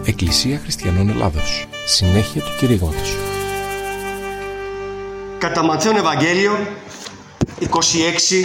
Εκκλησία Χριστιανών Ελλάδος. Συνέχεια του κηρύγματος. Κατά Ματθαίον Ευαγγέλιο 26,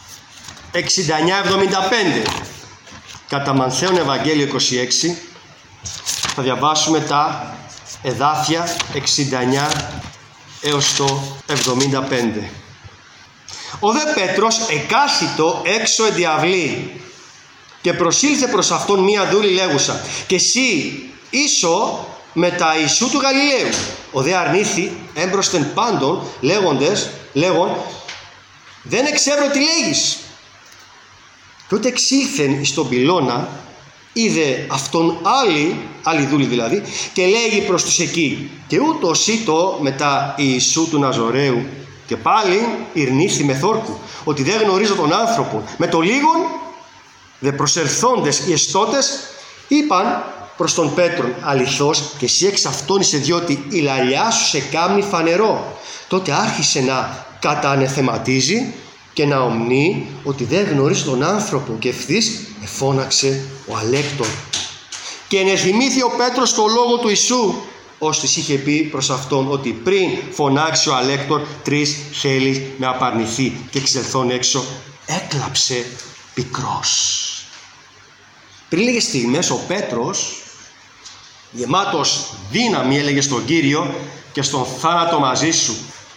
69-75. Κατά Ματθαίον Ευαγγέλιο 26 θα διαβάσουμε τα εδάφια 69 έως το 75. Ο δε Πέτρος εκάσιτο έξω εν διαυλή και προσήλθε προς αυτόν μία δούλη λέγουσα: «Και εσύ ίσο με τα Ιησού του Γαλιλαίου». Ο δε αρνήθη έμπροσθεν πάντων λέγον: «Δεν εξεύρω τι λέγεις». Τότε εξήλθεν εις τον πυλώνα, είδε αυτόν άλλη δούλη δηλαδή, και λέγει προς τους εκεί: «Και ούτως ήτο με τα Ιησού του Ναζωραίου». Και πάλι ειρνήθη με θόρκου, ότι δεν γνωρίζω τον άνθρωπο. Με το λίγον δε προσελθόντες οι εστώτες είπαν προς τον Πέτρον: «Αληθώς και εσύ εξ αυτόν είσαι, διότι η λαλιά σου σε κάμνει φανερό». Τότε άρχισε να κατανεθεματίζει και να ομνεί ότι δεν γνωρίζει τον άνθρωπο, και ευθύς εφώναξε ο αλέκτορ. Και ενεθυμήθη ο Πέτρος το λόγο του Ιησού, ώστις είχε πει προς αυτόν ότι πριν φωνάξει ο αλέκτορ 3 θέλει να απαρνηθεί, και εξελθών έξω έκλαψε πικρός. Πριν λίγες στιγμές ο Πέτρος, γεμάτος δύναμη, έλεγε στον Κύριο: «Και στον θάνατο μαζί σου,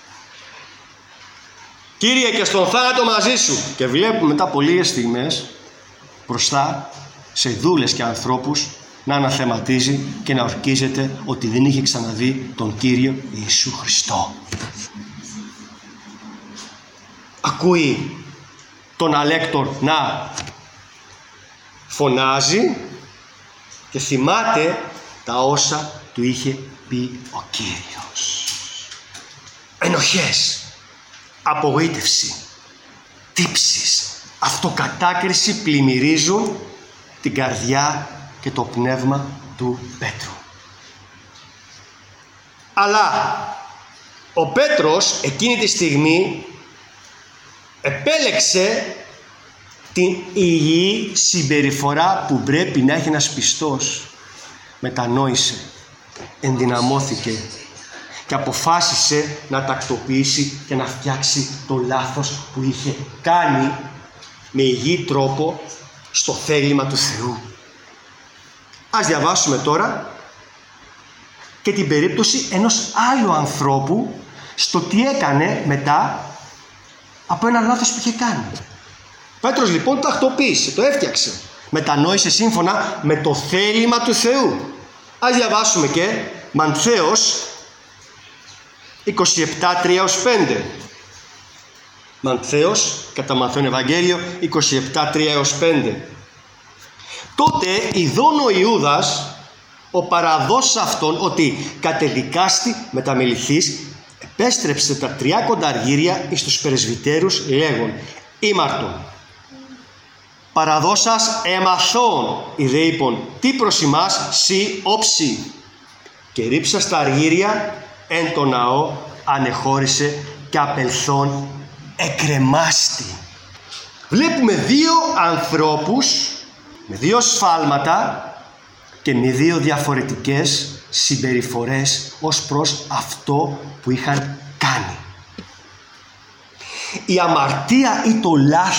Κύριε, και στον θάνατο μαζί σου». Και βλέπουμε μετά από λίγες στιγμές μπροστά σε δούλες και ανθρώπους να αναθεματίζει και να ορκίζεται ότι δεν είχε ξαναδεί τον Κύριο Ιησού Χριστό. Ακούει τον αλέκτορ να φωνάζει και θυμάται τα όσα του είχε πει ο Κύριος. Ενοχές, απογοήτευση, τύψεις, αυτοκατάκριση πλημμυρίζουν την καρδιά και το πνεύμα του Πέτρου. Αλλά ο Πέτρος εκείνη τη στιγμή επέλεξε την υγιή συμπεριφορά που πρέπει να έχει ένας πιστός. Μετανόησε, ενδυναμώθηκε και αποφάσισε να τακτοποιήσει και να φτιάξει το λάθος που είχε κάνει με υγιή τρόπο στο θέλημα του Θεού. Ας διαβάσουμε τώρα και την περίπτωση ενός άλλου ανθρώπου στο τι έκανε μετά από ένα λάθος που είχε κάνει. Πέτρος λοιπόν τακτοποίησε, το έφτιαξε. Μετανόησε σύμφωνα με το θέλημα του Θεού. Ας διαβάσουμε και Ματθαίος 27:3-5. Ματθαίος, κατά Ματθαίον Ευαγγέλιο 27:3-5. Τότε ειδών ο Ιούδας, ο παραδός αυτόν ότι κατεδικάστη μεταμεληθείς, επέστρεψε τα 30 αργύρια εις τους πρεσβυτέρους λέγον: «Ήμαρτον, παραδώσας εμαθών, ιδέ είπον, τι προς ημάς σι όψη». Και ρίψας τα αργύρια εν το ναό ανεχώρησε και απελθόν εκρεμάστη. Βλέπουμε δύο ανθρώπους με δύο σφάλματα και με δύο διαφορετικές συμπεριφορές ως προς αυτό που είχαν κάνει. Η αμαρτία ή το λάθος